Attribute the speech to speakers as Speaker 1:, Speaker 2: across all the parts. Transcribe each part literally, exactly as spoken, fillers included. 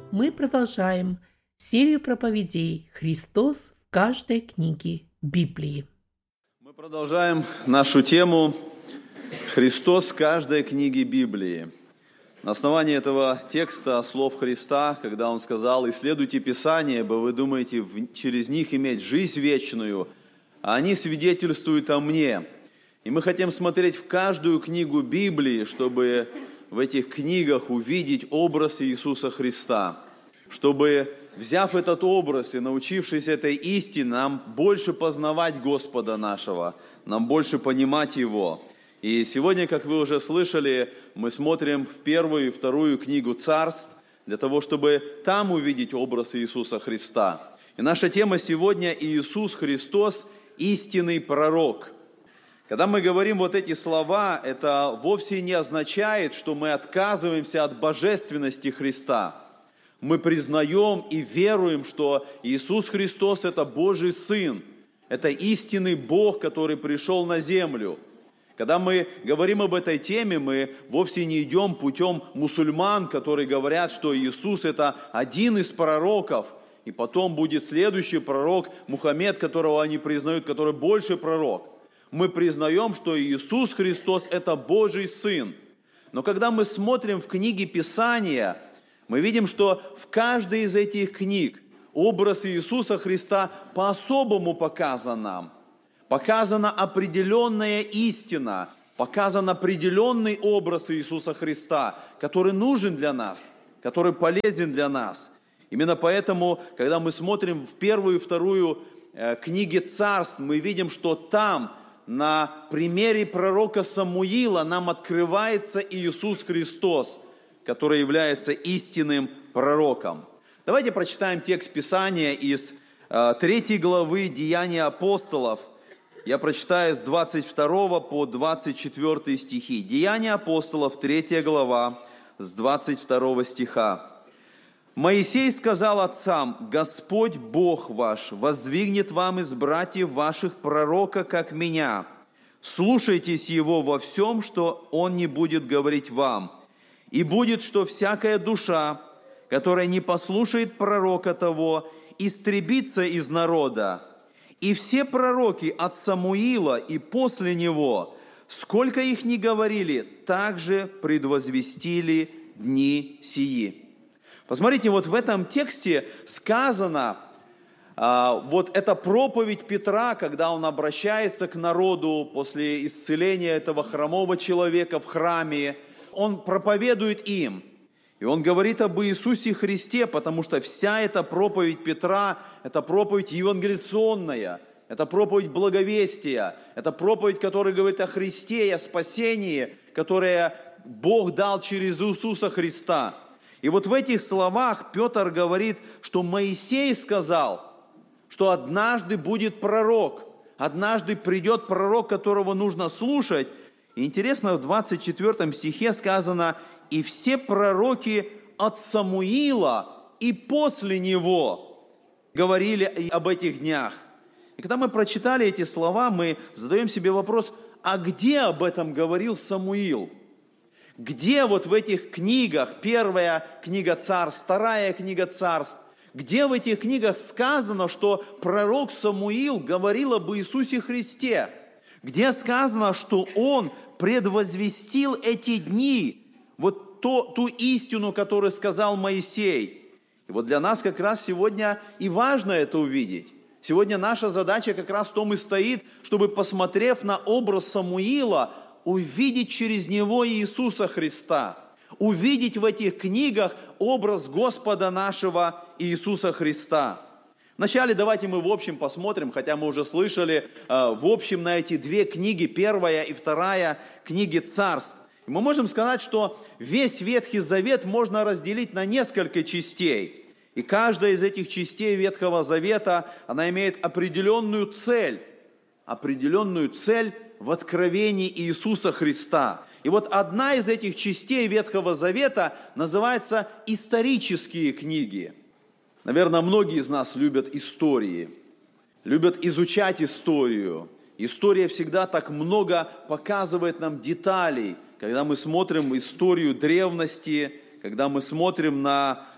Speaker 1: Мы продолжаем серию проповедей «Христос в каждой книге Библии».
Speaker 2: Мы продолжаем нашу тему «Христос в каждой книге Библии». На основании этого текста, слов Христа, когда Он сказал: «Исследуйте Писание, ибо вы думаете через них иметь жизнь вечную, а они свидетельствуют о Мне». И мы хотим смотреть в каждую книгу Библии, чтобы в этих книгах увидеть образ Иисуса Христа, чтобы, взяв этот образ и научившись этой истине, нам больше познавать Господа нашего, нам больше понимать Его. И сегодня, как вы уже слышали, мы смотрим в первую и вторую книгу Царств, для того, чтобы там увидеть образ Иисуса Христа. И наша тема сегодня – Иисус Христос, истинный пророк. Когда мы говорим вот эти слова, это вовсе не означает, что мы отказываемся от божественности Христа. Мы признаем и веруем, что Иисус Христос – это Божий Сын, это истинный Бог, который пришел на землю. Когда мы говорим об этой теме, мы вовсе не идем путем мусульман, которые говорят, что Иисус – это один из пророков, и потом будет следующий пророк Мухаммед, которого они признают, который больше пророк. Мы признаем, что Иисус Христос – это Божий Сын. Но когда мы смотрим в книги Писания, мы видим, что в каждой из этих книг образ Иисуса Христа по-особому показан нам. Показана определенная истина, показан определенный образ Иисуса Христа, который нужен для нас, который полезен для нас. Именно поэтому, когда мы смотрим в первую и вторую э, книги Царств, мы видим, что там, на примере пророка Самуила, нам открывается Иисус Христос, который является истинным пророком. Давайте прочитаем текст Писания из э, третьей главы Деяния апостолов. Я прочитаю с двадцать второго по двадцать четвёртый стихи. Деяния апостолов, третья глава, с двадцать второго стиха. «Моисей сказал отцам: Господь Бог ваш воздвигнет вам из братьев ваших пророка, как меня. Слушайтесь его во всем, что он не будет говорить вам. И будет, что всякая душа, которая не послушает пророка того, истребится из народа. И все пророки от Самуила и после него, сколько их ни говорили, также предвозвестили дни сии». Посмотрите, вот в этом тексте сказано, а, вот эта проповедь Петра, когда он обращается к народу после исцеления этого хромого человека в храме, он проповедует им. И он говорит об Иисусе Христе, потому что вся эта проповедь Петра, это проповедь евангелиционная, это проповедь благовестия, это проповедь, которая говорит о Христе и о спасении, которое Бог дал через Иисуса Христа. И вот в этих словах Петр говорит, что Моисей сказал, что однажды будет пророк, однажды придет пророк, которого нужно слушать. И интересно, в двадцать четвёртом стихе сказано: «И все пророки от Самуила и после него говорили об этих днях». И когда мы прочитали эти слова, мы задаем себе вопрос: а где об этом говорил Самуил? Где вот в этих книгах, первая книга Царств, вторая книга Царств, где в этих книгах сказано, что пророк Самуил говорил об Иисусе Христе? Где сказано, что он предвозвестил эти дни, вот то, ту истину, которую сказал Моисей? И вот для нас как раз сегодня и важно это увидеть. Сегодня наша задача как раз в том и стоит, чтобы, посмотрев на образ Самуила, увидеть через него Иисуса Христа, увидеть в этих книгах образ Господа нашего Иисуса Христа. Вначале давайте мы в общем посмотрим, хотя мы уже слышали, в общем на эти две книги, первая и вторая книги Царств. И мы можем сказать, что весь Ветхий Завет можно разделить на несколько частей. И каждая из этих частей Ветхого Завета, она имеет определенную цель, определенную цель в откровении Иисуса Христа. И вот одна из этих частей Ветхого Завета называется «Исторические книги». Наверное, многие из нас любят истории, любят изучать историю. История всегда так много показывает нам деталей. Когда мы смотрим историю древности, когда мы смотрим на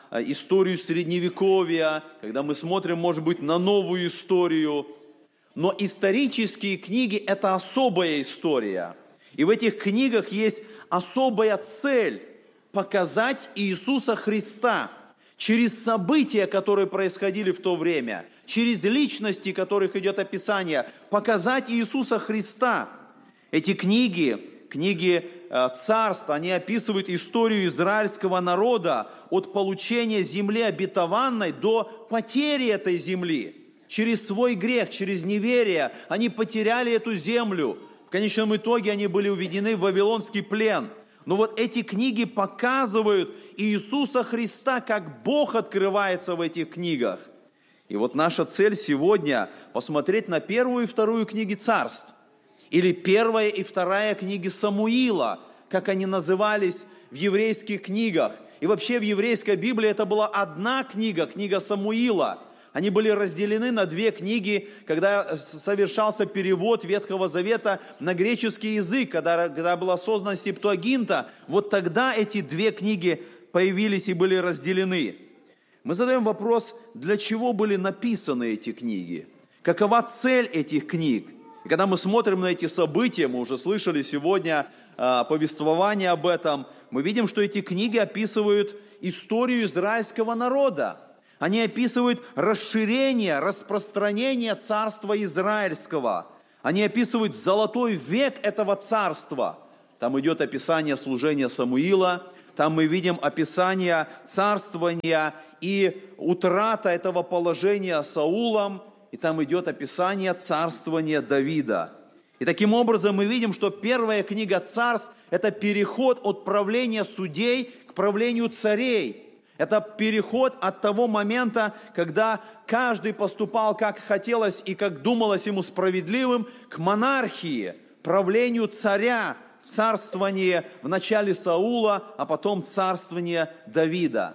Speaker 2: историю Средневековья, когда мы смотрим, может быть, на новую историю. Но исторические книги – это особая история. И в этих книгах есть особая цель – показать Иисуса Христа через события, которые происходили в то время, через личности, которых идет описание, показать Иисуса Христа. Эти книги, книги э, царств, они описывают историю израильского народа от получения земли обетованной до потери этой земли. Через свой грех, через неверие они потеряли эту землю. В конечном итоге они были уведены в вавилонский плен. Но вот эти книги показывают Иисуса Христа, как Бог открывается в этих книгах. И вот наша цель сегодня посмотреть на первую и вторую книги царств. Или первая и вторая книги Самуила, как они назывались в еврейских книгах. И вообще в еврейской Библии это была одна книга, книга Самуила. Они были разделены на две книги, когда совершался перевод Ветхого Завета на греческий язык, когда, когда была создана Септуагинта. Вот тогда эти две книги появились и были разделены. Мы задаем вопрос, для чего были написаны эти книги? Какова цель этих книг? И когда мы смотрим на эти события, мы уже слышали сегодня э, повествование об этом, мы видим, что эти книги описывают историю израильского народа. Они описывают расширение, распространение царства израильского. Они описывают золотой век этого царства. Там идет описание служения Самуила, там мы видим описание царствования и утрата этого положения Саулом, и там идет описание царствования Давида. И таким образом мы видим, что первая книга царств – это переход от правления судей к правлению царей. Это переход от того момента, когда каждый поступал как хотелось и как думалось ему справедливым, к монархии, правлению царя, царствование в начале Саула, а потом царствование Давида.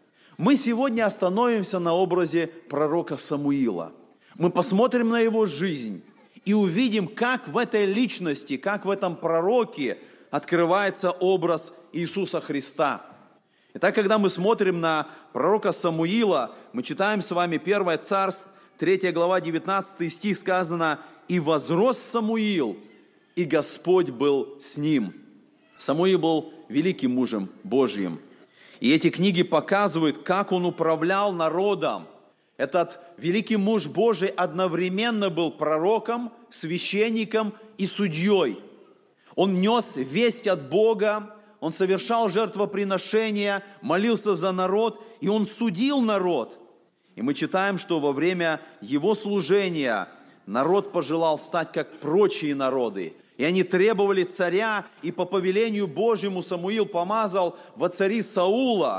Speaker 2: Мы сегодня остановимся на образе пророка Самуила. Мы посмотрим на его жизнь и увидим, как в этой личности, как в этом пророке открывается образ Иисуса Христа. Итак, когда мы смотрим на пророка Самуила, мы читаем с вами первое Царств, третья глава, девятнадцатый стих, сказано: «И возрос Самуил, и Господь был с ним». Самуил был великим мужем Божьим. И эти книги показывают, как он управлял народом. Этот великий муж Божий одновременно был пророком, священником и судьей. Он нес весть от Бога, он совершал жертвоприношения, молился за народ, и он судил народ. И мы читаем, что во время его служения народ пожелал стать как прочие народы. И они требовали царя, и по повелению Божьему Самуил помазал во цари Саула.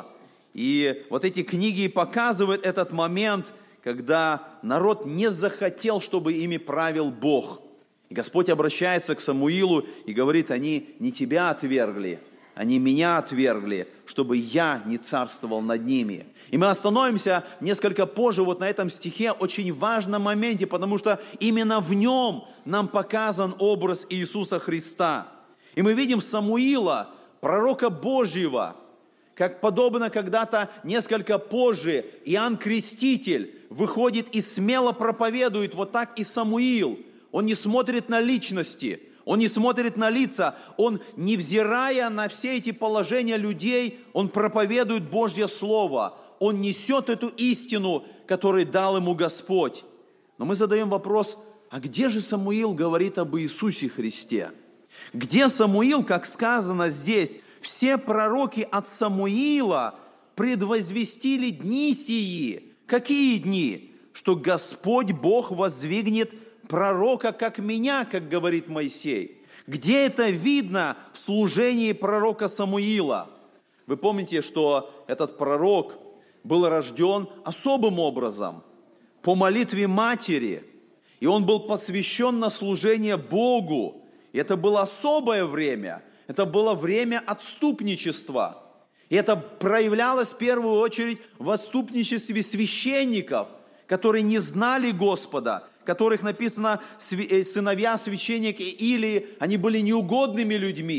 Speaker 2: И вот эти книги показывают этот момент, когда народ не захотел, чтобы ими правил Бог. И Господь обращается к Самуилу и говорит: они не тебя отвергли, они меня отвергли, чтобы я не царствовал над ними. И мы остановимся несколько позже вот на этом стихе, очень важном моменте, потому что именно в нем нам показан образ Иисуса Христа. И мы видим Самуила, пророка Божьего, как подобно когда-то несколько позже Иоанн Креститель выходит и смело проповедует, вот так и Самуил. Он не смотрит на личности, он не смотрит на лица, он, невзирая на все эти положения людей, он проповедует Божье Слово, он несет эту истину, которую дал ему Господь. Но мы задаем вопрос: а где же Самуил говорит об Иисусе Христе? Где Самуил, как сказано здесь, все пророки от Самуила предвозвестили дни сии? Какие дни? Что Господь Бог воздвигнет пророка, как меня, как говорит Моисей. Где это видно в служении пророка Самуила? Вы помните, что этот пророк был рожден особым образом, по молитве матери, и он был посвящен на служение Богу. И это было особое время, это было время отступничества. И это проявлялось в первую очередь в отступничестве священников, которые не знали Господа, которых написано сыновья священника Илии, они были неугодными людьми.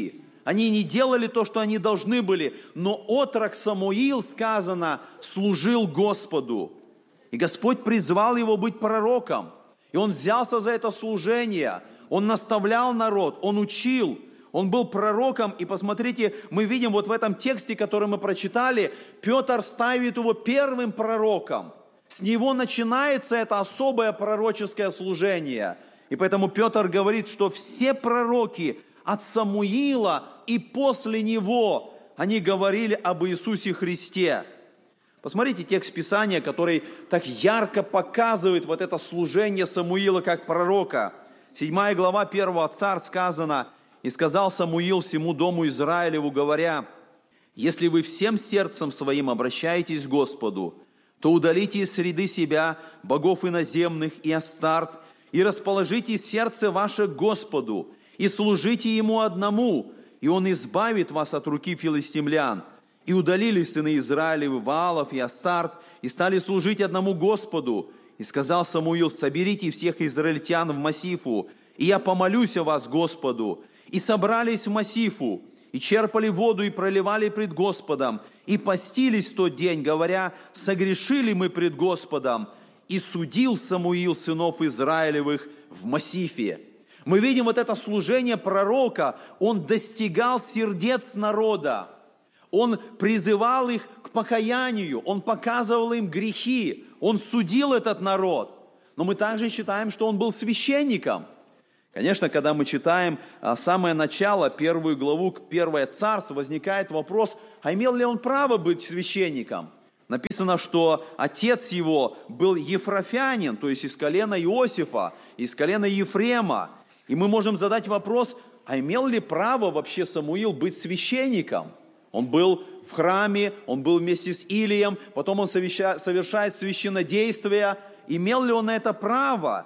Speaker 2: Они не делали то, что они должны были. Но отрок Самуил, сказано, служил Господу. И Господь призвал его быть пророком. И он взялся за это служение. Он наставлял народ, он учил. Он был пророком. И посмотрите, мы видим вот в этом тексте, который мы прочитали, Петр ставит его первым пророком. С него начинается это особое пророческое служение. И поэтому Петр говорит, что все пророки от Самуила и после него, они говорили об Иисусе Христе. Посмотрите текст Писания, который так ярко показывает вот это служение Самуила как пророка. Седьмая глава первого Царств сказано: «И сказал Самуил всему дому Израилеву, говоря: если вы всем сердцем своим обращаетесь к Господу, то удалите из среды себя богов иноземных и Астарт, и расположите сердце ваше к Господу, и служите Ему одному, и Он избавит вас от руки филистимлян». И удалили сыны Израилевы Ваалов и Астарт, и стали служить одному Господу. И сказал Самуил: соберите всех израильтян в Массифу, и я помолюсь о вас Господу. И собрались в Массифу, и черпали воду, и проливали пред Господом, и постились в тот день, говоря: согрешили мы пред Господом. И судил Самуил сынов Израилевых в Массифе. Мы видим вот это служение пророка, он достигал сердец народа. Он призывал их к покаянию, он показывал им грехи, он судил этот народ. Но мы также считаем, что он был священником. Конечно, когда мы читаем самое начало, первую главу, первое царство, возникает вопрос, а имел ли он право быть священником? Написано, что отец его был ефрафянин, то есть из колена Иосифа, из колена Ефрема. И мы можем задать вопрос, а имел ли право вообще Самуил быть священником? Он был в храме, он был вместе с Илием, потом он совершает священнодействие. Имел ли он на это право?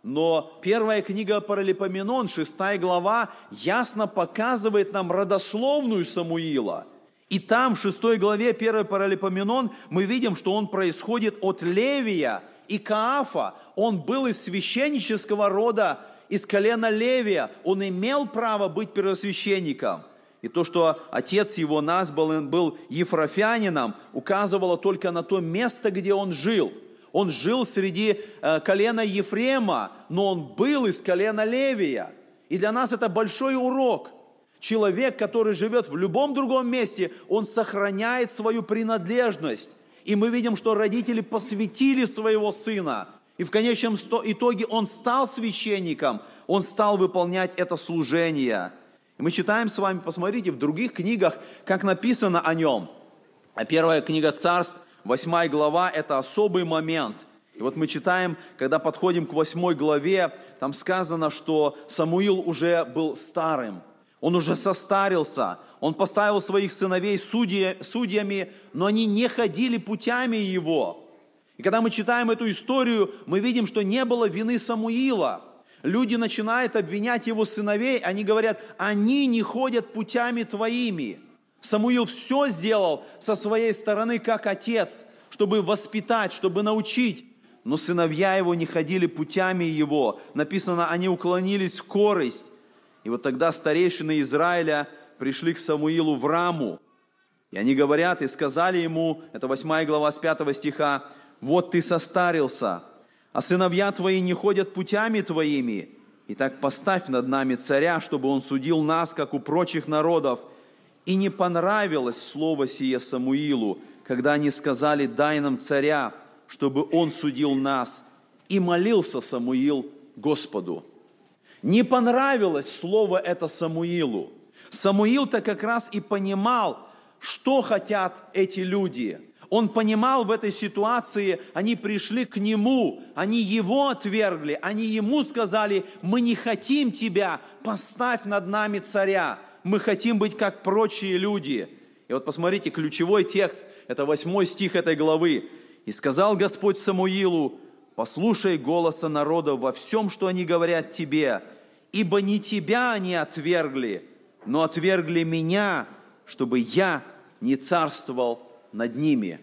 Speaker 2: Но первая книга Паралипоменон, шестая глава, ясно показывает нам родословную Самуила. И там, в шестой главе первой Паралипоменон, мы видим, что он происходит от Левия и Каафа. Он был из священнического рода, из колена Левия. Он имел право быть первосвященником. И то, что отец его назван был ефрафянином, указывало только на то место, где он жил. Он жил среди э, колена Ефрема, но он был из колена Левия. И для нас это большой урок. Человек, который живет в любом другом месте, он сохраняет свою принадлежность. И мы видим, что родители посвятили своего сына. И в конечном итоге он стал священником, он стал выполнять это служение. И мы читаем с вами, посмотрите, в других книгах, как написано о нем. А первая книга Царств, восьмая глава, это особый момент. И вот мы читаем, когда подходим к восьмой главе, там сказано, что Самуил уже был старым. Он уже состарился. Он поставил своих сыновей судья, судьями, но они не ходили путями его. И когда мы читаем эту историю, мы видим, что не было вины Самуила. Люди начинают обвинять его сыновей, они говорят, они не ходят путями твоими. Самуил все сделал со своей стороны, как отец, чтобы воспитать, чтобы научить. Но сыновья его не ходили путями его. Написано, они уклонились в корость. И вот тогда старейшины Израиля пришли к Самуилу в Раму. И они говорят, и сказали ему, это восьмая глава с пятого стиха, вот ты состарился, а сыновья твои не ходят путями твоими. Итак, поставь над нами царя, чтобы он судил нас, как у прочих народов. И не понравилось слово сие Самуилу, когда они сказали, дай нам царя, чтобы он судил нас. И молился Самуил Господу. Не понравилось слово это Самуилу. Самуил-то как раз и понимал, что хотят эти люди. Он понимал в этой ситуации, они пришли к нему, они его отвергли, они ему сказали, мы не хотим тебя, поставь над нами царя, мы хотим быть как прочие люди. И вот посмотрите, ключевой текст, это восьмой стих этой главы. «И сказал Господь Самуилу, послушай голоса народа во всем, что они говорят тебе, ибо не тебя они отвергли, но отвергли меня, чтобы я не царствовал над ними».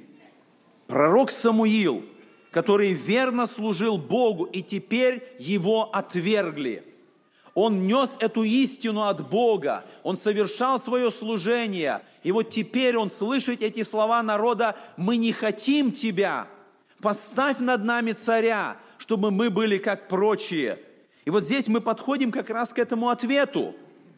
Speaker 2: Пророк Самуил, который верно служил Богу, и теперь его отвергли. Он нес эту истину от Бога, он совершал свое служение. И вот теперь он слышит эти слова народа: «Мы не хотим тебя, поставь над нами царя, чтобы мы были как прочие». И вот здесь мы подходим как раз к этому ответу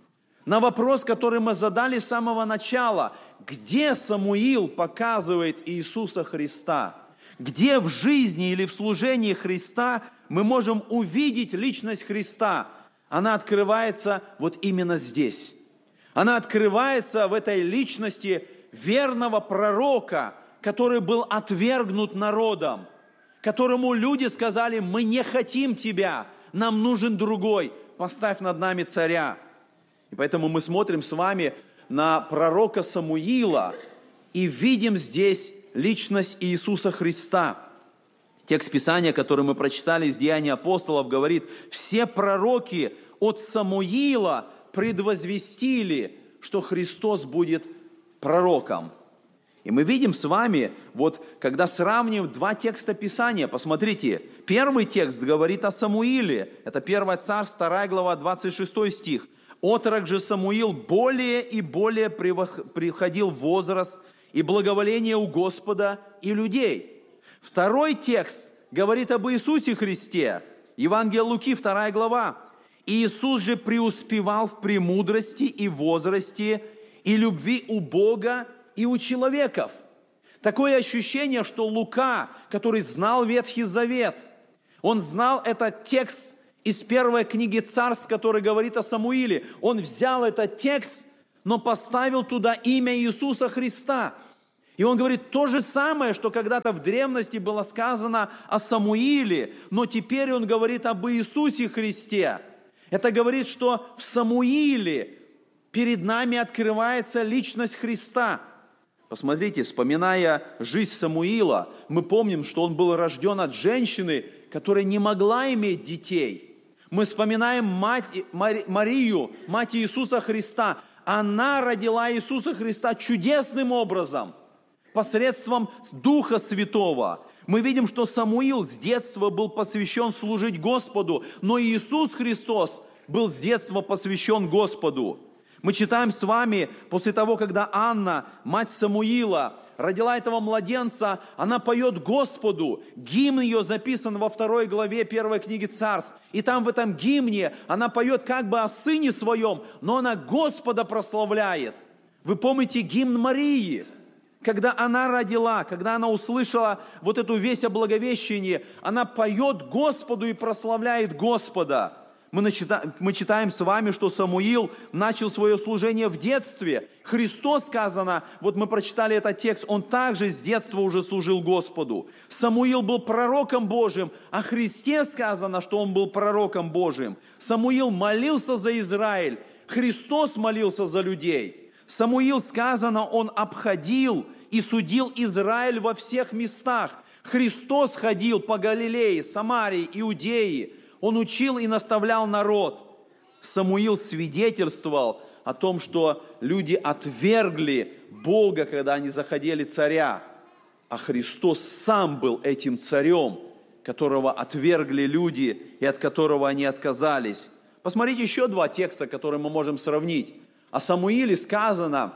Speaker 2: на вопрос, который мы задали с самого начала. Где Самуил показывает Иисуса Христа? Где в жизни или в служении Христа мы можем увидеть личность Христа? Она открывается вот именно здесь. Она открывается в этой личности верного пророка, который был отвергнут народом, которому люди сказали: «Мы не хотим тебя, нам нужен другой, поставь над нами царя». И поэтому мы смотрим с вами на пророка Самуила и видим здесь личность Иисуса Христа. Текст Писания, который мы прочитали из Деяний апостолов, говорит: все пророки от Самуила предвозвестили, что Христос будет пророком. И мы видим с вами, вот когда сравниваем два текста Писания, посмотрите, первый текст говорит о Самуиле, это первое Царств, вторая глава, двадцать шестой стих. «Отрок же Самуил более и более приходил в возраст и благоволение у Господа и людей». Второй текст говорит об Иисусе Христе. Евангелие Луки, вторая глава. «Иисус же преуспевал в премудрости и возрасте, и любви у Бога и у человеков». Такое ощущение, что Лука, который знал Ветхий Завет, он знал этот текст из первой книги Царств, который говорит о Самуиле. Он взял этот текст, но поставил туда имя Иисуса Христа. И он говорит то же самое, что когда-то в древности было сказано о Самуиле, но теперь он говорит об Иисусе Христе. Это говорит, что в Самуиле перед нами открывается личность Христа. Посмотрите, вспоминая жизнь Самуила, мы помним, что он был рожден от женщины, которая не могла иметь детей. Мы вспоминаем мать, Марию, мать Иисуса Христа. Она родила Иисуса Христа чудесным образом, посредством Духа Святого. Мы видим, что Самуил с детства был посвящен служить Господу, но Иисус Христос был с детства посвящен Господу. Мы читаем с вами, после того, когда Анна, мать Самуила, родила этого младенца, она поет Господу. Гимн ее записан во второй главе первой книги Царств. И там в этом гимне она поет как бы о сыне своем, но она Господа прославляет. Вы помните гимн Марии? Когда она родила, когда она услышала вот эту весть о Благовещении, она поет Господу и прославляет Господа. Мы, начита, мы читаем с вами, что Самуил начал свое служение в детстве. Христос, сказано, вот мы прочитали этот текст, он также с детства уже служил Господу. Самуил был пророком Божьим, о Христе сказано, что он был пророком Божьим. Самуил молился за Израиль, Христос молился за людей. Самуил, сказано, он обходил и судил Израиль во всех местах. Христос ходил по Галилее, Самарии, Иудее. Он учил и наставлял народ. Самуил свидетельствовал о том, что люди отвергли Бога, когда они заходили царя. А Христос сам был этим царем, которого отвергли люди и от которого они отказались. Посмотрите еще два текста, которые мы можем сравнить. О Самуиле сказано,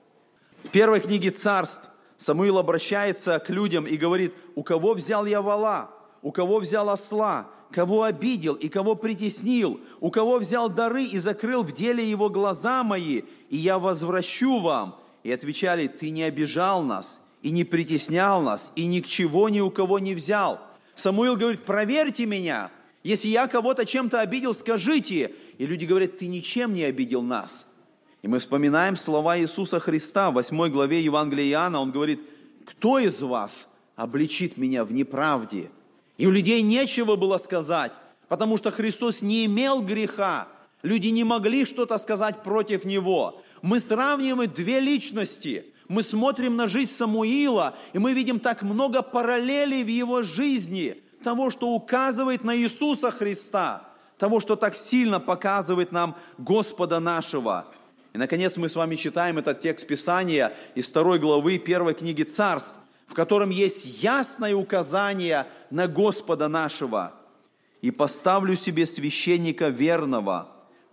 Speaker 2: в первой книге Царств, Самуил обращается к людям и говорит: «У кого взял я вола, у кого взял осла, кого обидел и кого притеснил, у кого взял дары и закрыл в деле его глаза мои, и я возвращу вам». И отвечали: «Ты не обижал нас, и не притеснял нас, и ни к чего ни у кого не взял». Самуил говорит: «Проверьте меня, если я кого-то чем-то обидел, скажите». И люди говорят: «Ты ничем не обидел нас». И мы вспоминаем слова Иисуса Христа в восьмой главе Евангелия Иоанна. Он говорит: «Кто из вас обличит меня в неправде?» И у людей нечего было сказать, потому что Христос не имел греха. Люди не могли что-то сказать против Него. Мы сравниваем две личности. Мы смотрим на жизнь Самуила, и мы видим так много параллелей в его жизни, того, что указывает на Иисуса Христа, того, что так сильно показывает нам Господа нашего. И, наконец, мы с вами читаем этот текст Писания из второй главы первой книги Царств, в котором есть ясное указание на Господа нашего. «И поставлю себе священника верного,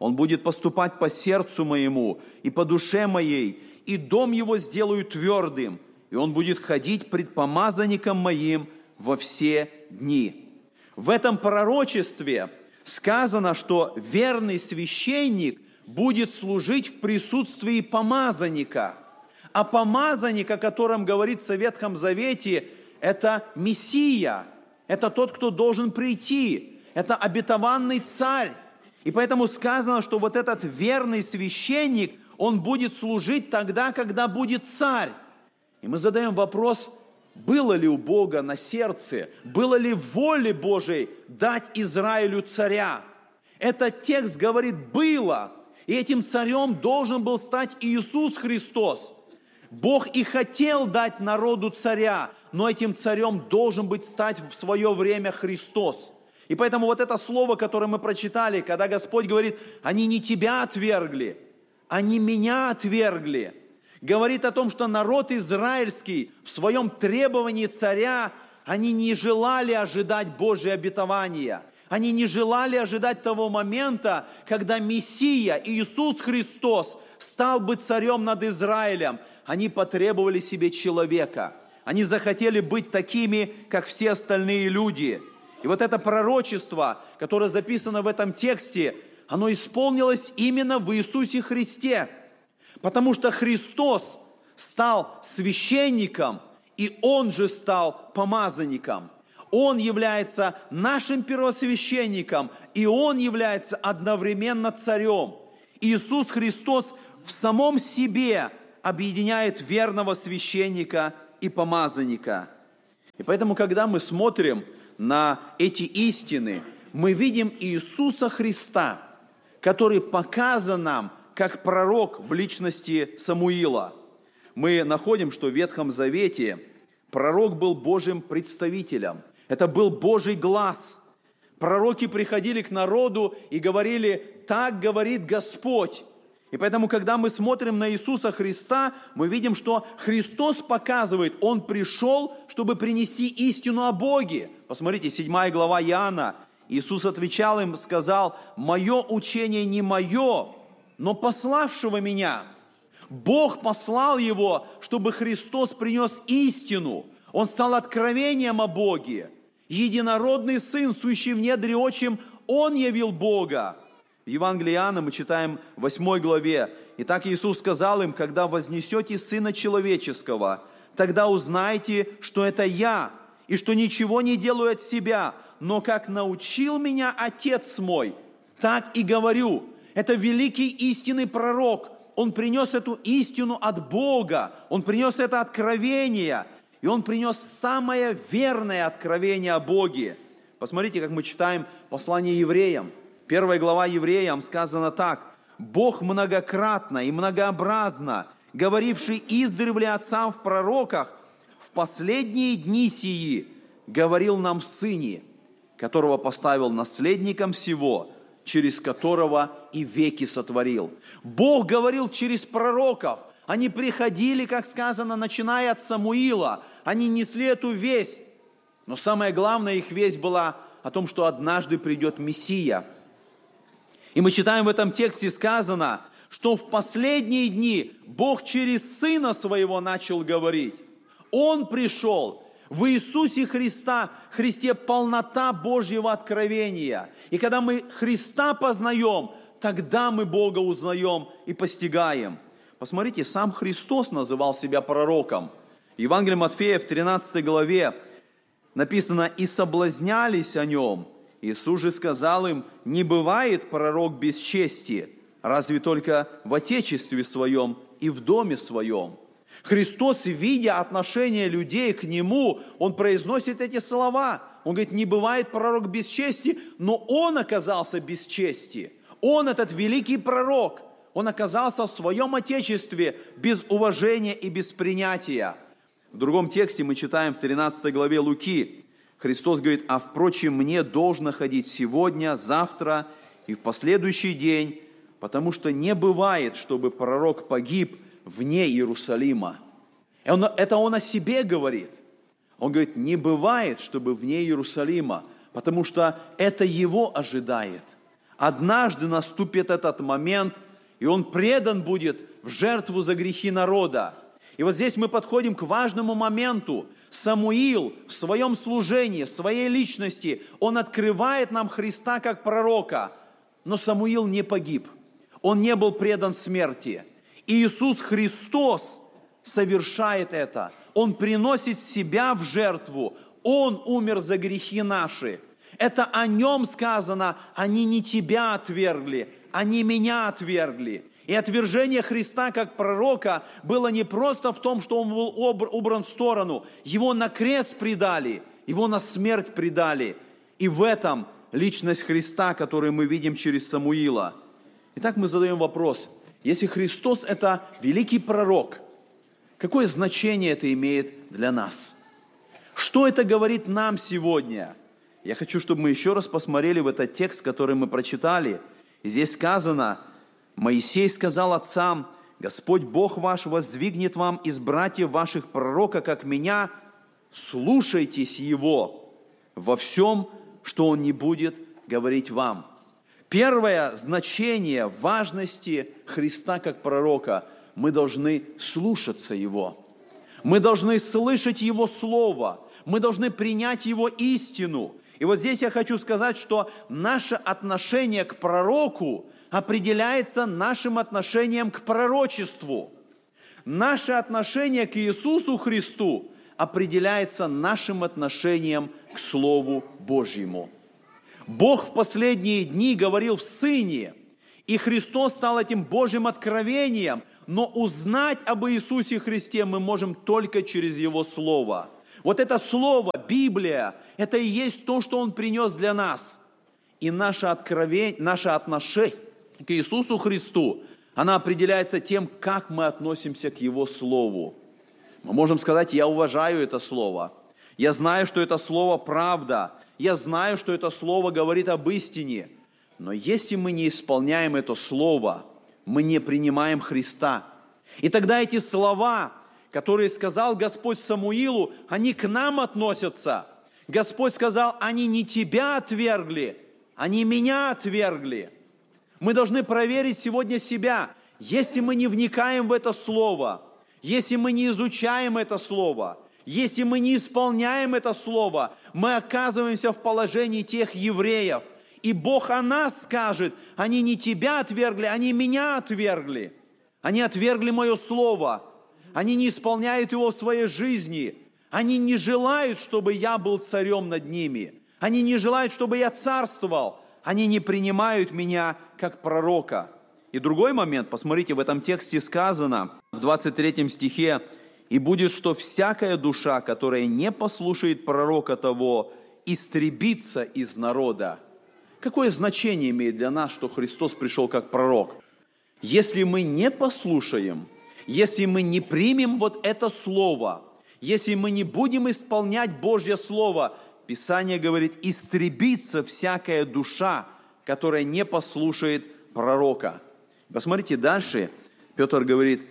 Speaker 2: Он будет поступать по сердцу моему и по душе моей, и дом его сделаю твердым, и он будет ходить пред помазанником моим во все дни». В этом пророчестве сказано, что верный священник будет служить в присутствии помазанника. А помазанник, о котором говорится в Ветхом Завете, это Мессия, это тот, кто должен прийти, это обетованный царь. И поэтому сказано, что вот этот верный священник, он будет служить тогда, когда будет царь. И мы задаем вопрос, было ли у Бога на сердце, было ли в воле Божией дать Израилю царя? Этот текст говорит «было», и этим царем должен был стать Иисус Христос. Бог и хотел дать народу царя, но этим царем должен быть стать в свое время Христос. И поэтому вот это слово, которое мы прочитали, когда Господь говорит, они не тебя отвергли, они меня отвергли, говорит о том, что народ израильский в своем требовании царя, они не желали ожидать Божие обетования. Они не желали ожидать того момента, когда Мессия, Иисус Христос, стал бы царем над Израилем. Они потребовали себе человека. Они захотели быть такими, как все остальные люди. И вот это пророчество, которое записано в этом тексте, оно исполнилось именно в Иисусе Христе. Потому что Христос стал священником, и Он же стал помазанником. Он является нашим первосвященником, и Он является одновременно царем. Иисус Христос в самом себе объединяет верного священника и помазанника. И поэтому, когда мы смотрим на эти истины, мы видим Иисуса Христа, который показан нам как пророк в личности Самуила. Мы находим, что в Ветхом Завете пророк был Божьим представителем. Это был Божий глас. Пророки приходили к народу и говорили, так говорит Господь. И поэтому, когда мы смотрим на Иисуса Христа, мы видим, что Христос показывает, Он пришел, чтобы принести истину о Боге. Посмотрите, седьмая глава Иоанна. Иисус отвечал им, сказал, «Мое учение не мое, но пославшего меня». Бог послал Его, чтобы Христос принес истину. Он стал откровением о Боге. Единородный Сын, сущий в недре отчим, Он явил Бога. В Евангелии Иоанна мы читаем в восьмой главе. «Итак, Иисус сказал им, когда вознесете Сына Человеческого, тогда узнаете, что это Я, и что ничего не делаю от себя, но как научил меня Отец мой, так и говорю». Это великий истинный пророк. Он принес эту истину от Бога. Он принес это откровение. И он принес самое верное откровение о Боге. Посмотрите, как мы читаем послание евреям. Первая глава Евреям сказано так. «Бог многократно и многообразно, говоривший издревле отцам в пророках, в последние дни сии говорил нам в Сыне, которого поставил наследником всего, через которого и веки сотворил». Бог говорил через пророков. Они приходили, как сказано, начиная от Самуила. Они несли эту весть. Но самое главное, их весть была о том, что однажды придет Мессия. И мы читаем в этом тексте сказано, что в последние дни Бог через Сына Своего начал говорить. Он пришел. В Иисусе Христа, Христе полнота Божьего откровения. И когда мы Христа познаем, тогда мы Бога узнаем и постигаем. Посмотрите, сам Христос называл себя пророком. В Евангелии Матфея в тринадцатой главе написано «И соблазнялись о нем». Иисус же сказал им, не бывает пророк без чести, разве только в отечестве своем и в доме своем. Христос, видя отношение людей к Нему, Он произносит эти слова. Он говорит, не бывает пророк без чести, но Он оказался без чести. Он, этот великий пророк, Он оказался в своем отечестве без уважения и без принятия. В другом тексте мы читаем в тринадцатой главе Луки. Христос говорит, а впрочем, мне должно ходить сегодня, завтра и в последующий день, потому что не бывает, чтобы пророк погиб вне Иерусалима. Это он о себе говорит. Он говорит, не бывает, чтобы вне Иерусалима, потому что это его ожидает. Однажды наступит этот момент, и он предан будет в жертву за грехи народа. И вот здесь мы подходим к важному моменту. Самуил в своем служении, в своей личности, он открывает нам Христа как пророка. Но Самуил не погиб. Он не был предан смерти. И Иисус Христос совершает это. Он приносит себя в жертву. Он умер за грехи наши. Это о нем сказано: они не тебя отвергли, они меня отвергли. И отвержение Христа как пророка было не просто в том, что он был убран в сторону. Его на крест предали, его на смерть предали. И в этом личность Христа, которую мы видим через Самуила. Итак, мы задаем вопрос: если Христос – это великий пророк, какое значение это имеет для нас? Что это говорит нам сегодня? Я хочу, чтобы мы еще раз посмотрели в этот текст, который мы прочитали. И здесь сказано: Моисей сказал отцам: Господь Бог ваш воздвигнет вам из братьев ваших пророка, как меня, слушайтесь Его во всем, что Он не будет говорить вам. Первое значение важности Христа как пророка – мы должны слушаться Его. Мы должны слышать Его Слово. Мы должны принять Его истину. И вот здесь я хочу сказать, что наше отношение к пророку определяется нашим отношением к пророчеству. Наше отношение к Иисусу Христу определяется нашим отношением к Слову Божьему. Бог в последние дни говорил в Сыне, и Христос стал этим Божьим откровением, но узнать об Иисусе Христе мы можем только через Его Слово. Вот это Слово, Библия, это и есть то, что Он принес для нас. И наше откровение, наше отношение к Иисусу Христу, она определяется тем, как мы относимся к Его Слову. Мы можем сказать: я уважаю это Слово, я знаю, что это Слово правда, я знаю, что это Слово говорит об истине. Но если мы не исполняем это Слово, мы не принимаем Христа. И тогда эти слова, которые сказал Господь Самуилу, они к нам относятся. Господь сказал: они не тебя отвергли, они меня отвергли. Мы должны проверить сегодня себя. Если мы не вникаем в это Слово, если мы не изучаем это Слово, если мы не исполняем это Слово, мы оказываемся в положении тех евреев. И Бог о нас скажет: они не тебя отвергли, они меня отвергли. Они отвергли мое Слово. Они не исполняют его в своей жизни. Они не желают, чтобы я был царем над ними. Они не желают, чтобы я царствовал. Они не принимают меня как пророка. И другой момент, посмотрите, в этом тексте сказано, в двадцать третьем стихе: «И будет, что всякая душа, которая не послушает пророка того, истребится из народа». Какое значение имеет для нас, что Христос пришел как пророк? Если мы не послушаем, если мы не примем вот это Слово, если мы не будем исполнять Божье Слово, Писание говорит: истребится всякая душа, которая не послушает пророка. Посмотрите дальше, Петр говорит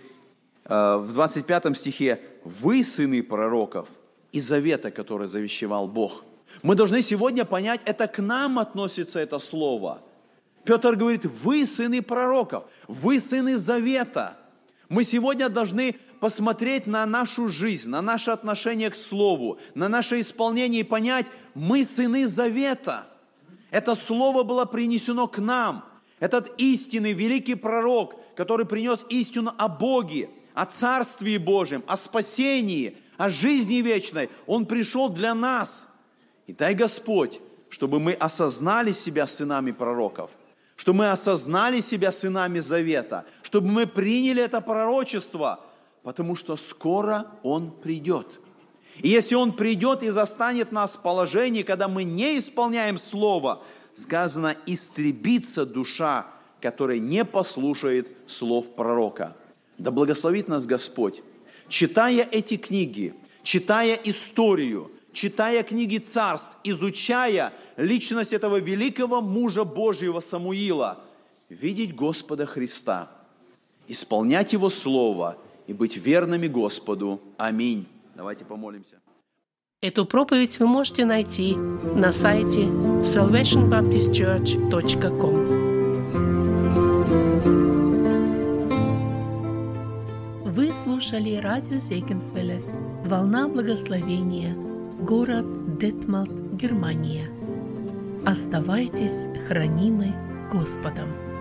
Speaker 2: в двадцать пятом стихе: «Вы сыны пророков и завета, который завещевал Бог». Мы должны сегодня понять, это к нам относится это слово. Петр говорит: вы сыны пророков, вы сыны завета. Мы сегодня должны посмотреть на нашу жизнь, на наше отношение к Слову, на наше исполнение и понять: мы сыны завета. Это Слово было принесено к нам. Этот истинный великий пророк, который принес истину о Боге, о Царстве Божьем, о спасении, о жизни вечной, Он пришел для нас. И дай Господь, чтобы мы осознали себя сынами пророков, чтобы мы осознали себя сынами завета, чтобы мы приняли это пророчество, потому что скоро Он придет. И если Он придет и застанет нас в положении, когда мы не исполняем Слово, сказано: истребится душа, которая не послушает слов пророка. Да благословит нас Господь. Читая эти книги, читая историю, читая книги царств, изучая личность этого великого мужа Божьего Самуила, видеть Господа Христа, исполнять Его Слово и быть верными Господу. Аминь. Давайте помолимся.
Speaker 1: Эту проповедь вы можете найти на сайте salvation baptist church точка com. Вы слушали радио Зегенсвелле «Волна благословения», город Детмалт, Германия. Оставайтесь хранимы Господом.